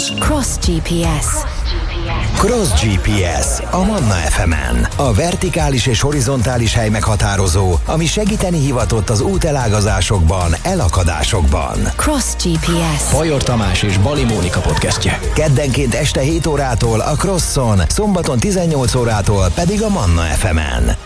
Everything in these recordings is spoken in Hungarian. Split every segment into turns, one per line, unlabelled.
Cross GPS.
Cross GPS a Manna FM-en. A vertikális és horizontális hely meghatározó, ami segíteni hivatott az útelágazásokban, elakadásokban.
Cross GPS.
Pajor Tamás és Bali Mónika podcastje.
Keddenként este 7 órától a Crosson, szombaton 18 órától pedig a Manna FM-en.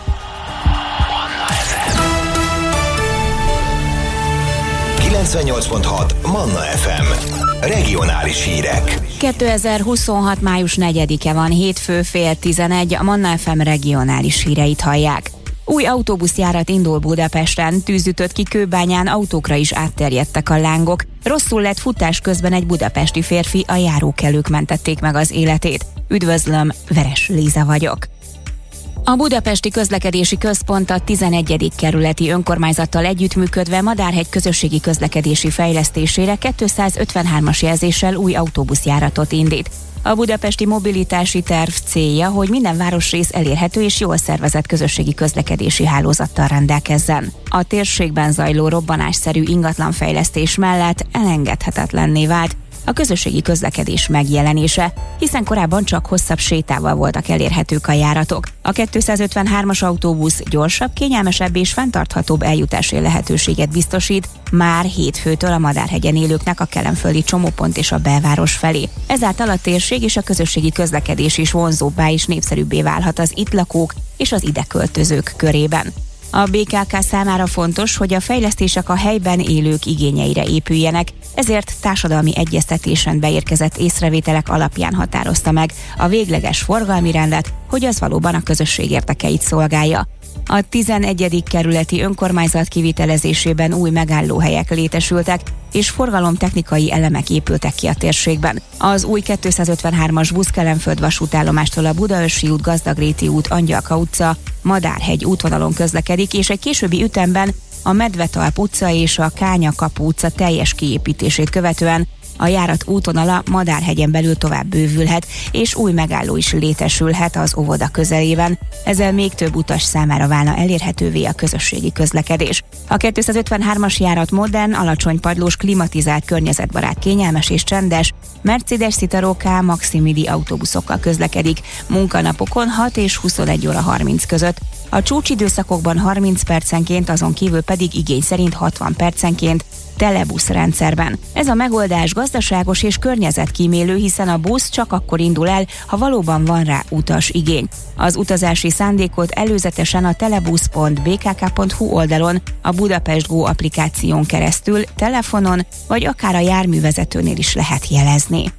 98.6 Manna FM. Regionális hírek.
2026. május 4-e van, hétfő fél 11, a Manna FM regionális híreit hallják. Új autóbuszjárat indul Budapesten, tűzütött ki Kőbányán, autókra is átterjedtek a lángok. Rosszul lett futás közben egy budapesti férfi, a járókelők mentették meg az életét. Üdvözlöm, Veres Líza vagyok. A Budapesti Közlekedési Központ a 11. kerületi önkormányzattal együttműködve Madárhegy közösségi közlekedési fejlesztésére 253-as jelzéssel új autóbuszjáratot indít. A budapesti mobilitási terv célja, hogy minden városrész elérhető és jól szervezett közösségi közlekedési hálózattal rendelkezzen. A térségben zajló robbanásszerű ingatlanfejlesztés mellett elengedhetetlenné vált a közösségi közlekedés megjelenése, hiszen korábban csak hosszabb sétával voltak elérhetők a járatok. A 253-as autóbusz gyorsabb, kényelmesebb és fenntarthatóbb eljutási lehetőséget biztosít már hétfőtől a Madárhegyen élőknek a kelenföldi csomópont és a belváros felé. Ezáltal a térség és a közösségi közlekedés is vonzóbbá és népszerűbbé válhat az itt lakók és az ide költözők körében. A BKK számára fontos, hogy a fejlesztések a helyben élők igényeire épüljenek, ezért társadalmi egyeztetésen beérkezett észrevételek alapján határozta meg a végleges forgalmi rendet, hogy az valóban a közösség érdekeit szolgálja. A 11. kerületi önkormányzat kivitelezésében új megállóhelyek létesültek, és forgalomtechnikai elemek épültek ki a térségben. Az új 253-as busz Kelenföld vasútállomástól a Budaörsi út, Gazdagréti út, Angyalka utca, Madárhegy útvonalon közlekedik, és egy későbbi ütemben a Medvetalp utca és a Kánya-kapu utca teljes kiépítését követően a járat útvonala Madárhegyen belül tovább bővülhet, és új megálló is létesülhet az óvoda közelében. Ezzel még több utas számára válna elérhetővé a közösségi közlekedés. A 253-as járat modern, alacsony padlós, klimatizált, környezetbarát, kényelmes és csendes Mercedes Citaro K Maximidi autóbuszokkal közlekedik, munkanapokon 6 és 21 óra 30 között. A csúcsidőszakokban 30 percenként, azon kívül pedig igény szerint 60 percenként telebusz rendszerben. Ez a megoldás gazdaságos és környezetkímélő, hiszen a busz csak akkor indul el, ha valóban van rá utas igény. Az utazási szándékot előzetesen a telebusz.bkk.hu oldalon, a Budapest Go applikáción keresztül, telefonon vagy akár a járművezetőnél is lehet jelezni.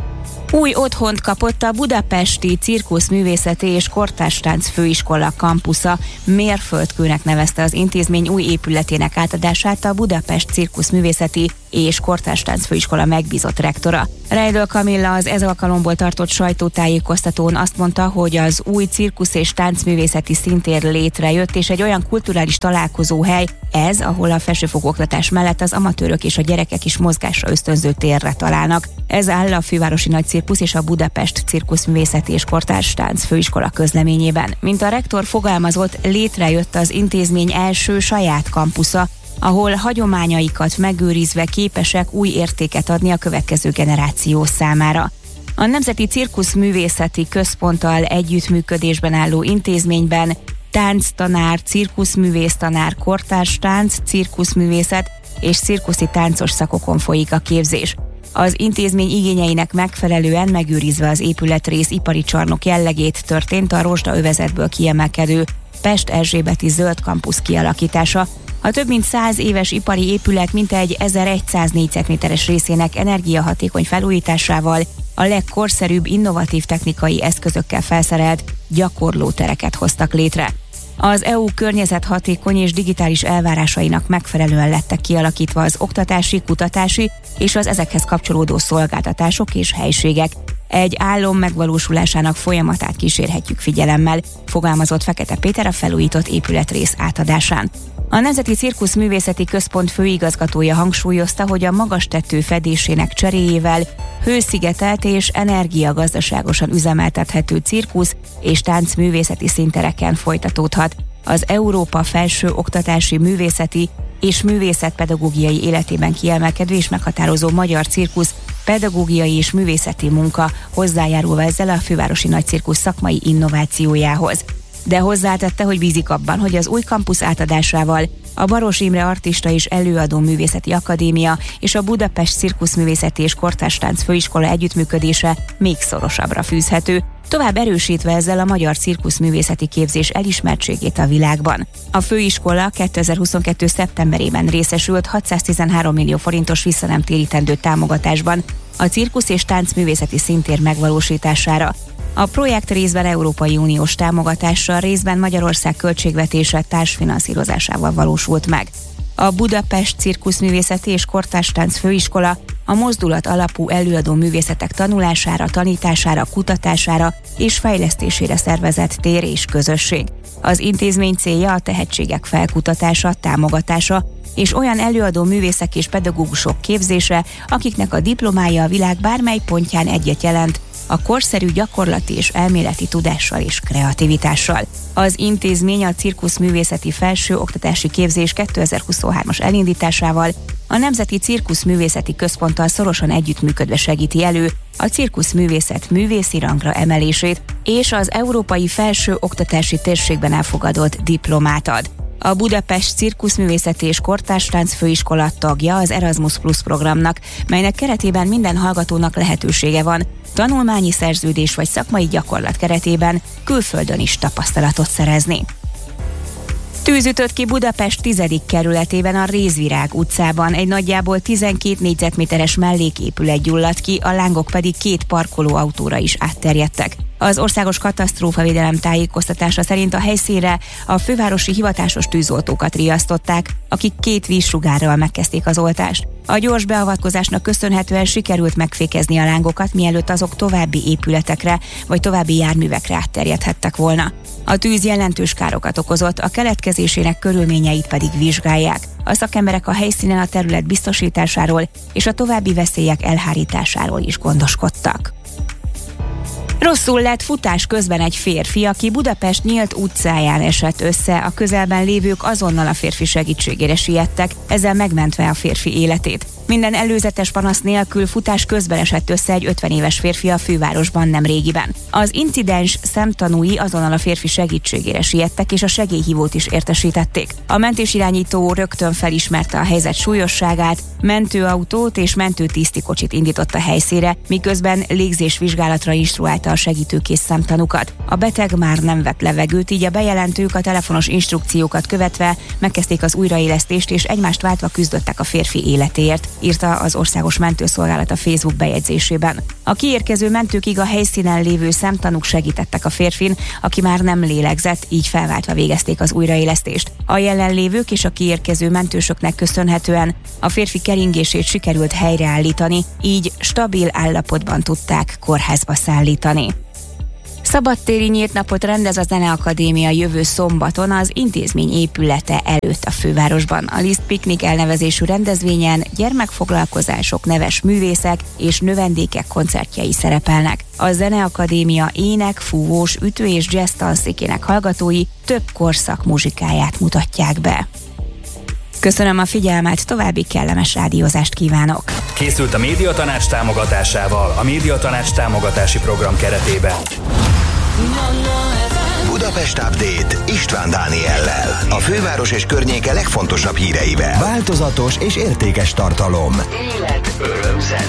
Új otthont kapott a Budapesti Cirkuszművészeti és Kortárs-tánc Főiskola kampusza. Mérföldkőnek nevezte az intézmény új épületének átadását a Budapest Cirkuszművészeti és Kortárs-tánc Főiskola megbízott rektora. Rejdl Kamilla az ez alkalomból tartott sajtótájékoztatón azt mondta, hogy az új cirkusz és táncművészeti színtér létrejött, és egy olyan kulturális találkozóhely ez, ahol a felsőfokoktatás mellett az amatőrök és a gyerekek is mozgásra ösztönző térre találnak. Ez áll a Fővárosi Nagycirkusz és a Budapest Cirkuszművészeti és Kortárs-tánc Főiskola közleményében. Mint a rektor fogalmazott, létrejött az intézmény első saját kampusza, ahol hagyományaikat megőrizve képesek új értéket adni a következő generáció számára. A Nemzeti Cirkuszművészeti Központtal együttműködésben álló intézményben tánctanár, cirkuszművésztanár, kortárs-tánc, cirkuszművészet és cirkuszi táncos szakokon folyik a képzés. Az intézmény igényeinek megfelelően megőrizve az épületrész ipari csarnok jellegét történt a rozsdaövezetből kiemelkedő Pest Erzsébeti zöld kampusz kialakítása. A több mint 100 éves ipari épület mintegy 1100 négyzetméteres részének energiahatékony felújításával a legkorszerűbb innovatív technikai eszközökkel felszerelt gyakorlótereket hoztak létre. Az EU környezethatékony és digitális elvárásainak megfelelően lettek kialakítva az oktatási, kutatási és az ezekhez kapcsolódó szolgáltatások és helységek. Egy álom megvalósulásának folyamatát kísérhetjük figyelemmel, fogalmazott Fekete Péter a felújított épületrész átadásán. A Nemzeti Cirkuszművészeti Központ főigazgatója hangsúlyozta, hogy a magas tető fedésének cseréjével hőszigetelt és energiagazdaságosan üzemeltethető cirkusz és táncművészeti színtereken folytatódhat. az Európa felső oktatási művészeti és művészetpedagógiai életében kiemelkedő és meghatározó magyar cirkusz pedagógiai és művészeti munka, hozzájárulva ezzel a fővárosi nagycirkusz szakmai innovációjához. De hozzátette, hogy bízik abban, hogy az új kampusz átadásával a Baros Imre Artista és Előadó Művészeti Akadémia és a Budapest Cirkuszművészeti és Kortárs Főiskola együttműködése még szorosabbra fűzhető, tovább erősítve ezzel a magyar cirkuszművészeti képzés elismertségét a világban. A főiskola 2022. szeptemberében részesült 613 millió forintos visszanemtérítendő támogatásban a cirkusz és táncművészeti színtér megvalósítására. A projekt részben Európai Uniós támogatással, részben Magyarország költségvetése társfinanszírozásával valósult meg. A Budapest Cirkuszművészeti és Kortárs Főiskola a mozdulat alapú előadó művészetek tanulására, tanítására, kutatására és fejlesztésére szervezett tér és közösség. Az intézmény célja a tehetségek felkutatása, támogatása és olyan előadó művészek és pedagógusok képzése, akiknek a diplomája a világ bármely pontján egyet jelent a korszerű gyakorlati és elméleti tudással és kreativitással. Az intézmény a cirkuszművészeti felső oktatási képzés 2023-as elindításával a Nemzeti Cirkuszművészeti Központtal szorosan együttműködve segíti elő a cirkuszművészet művészi rangra emelését és az európai felső oktatási térségben elfogadott diplomát ad. A Budapest Cirkuszművészeti és Kortárs Főiskola tagja az Erasmus Plus programnak, melynek keretében minden hallgatónak lehetősége van tanulmányi szerződés vagy szakmai gyakorlat keretében külföldön is tapasztalatot szerezni. Tűz ütött ki Budapest 10. kerületében a Rézvirág utcában, egy nagyjából 12 négyzetméteres melléképület gyulladt ki, a lángok pedig 2 parkolóautóra is átterjedtek. Az Országos Katasztrófavédelem tájékoztatása szerint a helyszínre a fővárosi hivatásos tűzoltókat riasztották, akik 2 vízsugárral megkezdték az oltást. A gyors beavatkozásnak köszönhetően sikerült megfékezni a lángokat, mielőtt azok további épületekre vagy további járművekre átterjedhettek volna. A tűz jelentős károkat okozott, a keletkezésének körülményeit pedig vizsgálják. A szakemberek a helyszínen a terület biztosításáról és a további veszélyek elhárításáról is gondoskodtak. Rosszul lett futás közben egy férfi, aki Budapest Nyílt utcáján esett össze, a közelben lévők azonnal a férfi segítségére siettek, ezzel megmentve a férfi életét. Minden előzetes panasz nélkül futás közben esett össze egy 50 éves férfi a fővárosban nemrégiben. Az incidens szemtanúi azonnal a férfi segítségére siettek, és a segélyhívót is értesítették. A mentésirányító rögtön felismerte a helyzet súlyosságát, mentőautót és mentőtisztikocsit indított a helyszínre, miközben légzésvizsgálatra instruálta a segítőkész szemtanúkat. A beteg már nem vett levegőt, így a bejelentők a telefonos instrukciókat követve megkezdték az újraélesztést, és egymást váltva küzdöttek a férfi életéért, írta az Országos Mentőszolgálat a Facebook bejegyzésében. A kiérkező mentőkig a helyszínen lévő szemtanúk segítettek a férfin, aki már nem lélegzett, így felváltva végezték az újraélesztést. A jelenlévők és a kiérkező mentősöknek köszönhetően a férfi keringését sikerült helyreállítani, így stabil állapotban tudták kórházba szállítani. Szabadtéri nyílt napot rendez a Zeneakadémia jövő szombaton az intézmény épülete előtt a fővárosban. A Liszt Piknik elnevezésű rendezvényen gyermekfoglalkozások, neves művészek és növendékek koncertjei szerepelnek. A Zeneakadémia ének, fúvós, ütő és jazz tanszékének hallgatói több korszak muzsikáját mutatják be. Köszönöm a figyelmet, további kellemes rádiózást kívánok!
Készült a Médiatanács támogatásával a Médiatanács támogatási program keretében.
Budapest Update István Dániellel. A főváros és környéke legfontosabb híreivel. Változatos és értékes tartalom.
Élet, öröm, zene.